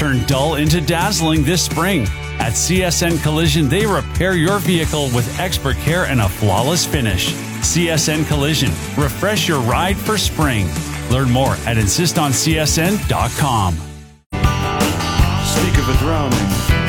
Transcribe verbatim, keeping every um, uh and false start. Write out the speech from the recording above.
Turn dull into dazzling this spring. At C S N Collision, they repair your vehicle with expert care and a flawless finish. C S N Collision. Refresh your ride for spring. Learn more at insist on C S N dot com. Speak of a drowning.